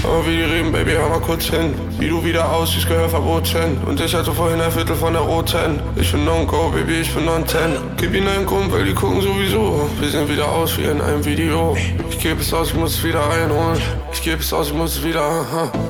Aber wie die reden, Baby, hör mal kurz hin. Wie du wieder aussiehst, gehör verboten. Und ich hatte vorhin ein Viertel von der roten. Ich bin on-go, Baby, ich bin on 10. Gib ihnen einen Grund, weil die gucken sowieso. Wir sehen wieder aus wie in einem Video. Ich geb es aus, ich muss es wieder reinholen. Ich geb es aus, ich muss es wieder,